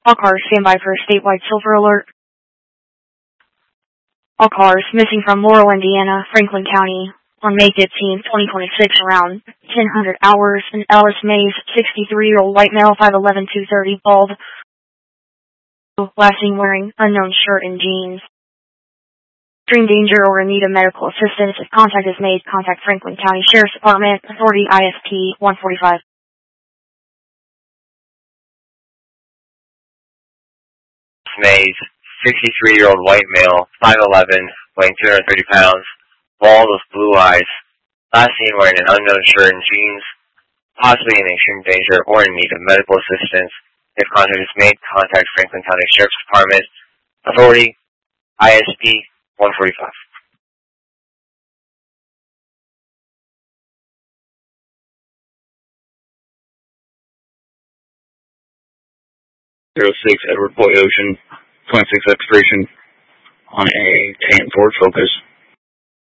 All cars stand by for a statewide silver alert. All cars missing from Laurel, Indiana, Franklin County, on May 15, 2026, around 1000 hours. An Ellis Mays, 63-year-old white male, 5'11", 230, bald, last seen wearing unknown shirt and jeans. Extreme danger or in need of medical assistance. If contact is made, contact Franklin County Sheriff's Department, Authority ISP 145. Mays, 63-year-old white male, 5'11", weighing 230 pounds, bald with blue eyes, last seen wearing an unknown shirt and jeans, possibly in extreme danger or in need of medical assistance. If contact is made, contact Franklin County Sheriff's Department, Authority ISP 145. 06 Edward Boy Ocean, 26 expiration on a tan Ford Focus.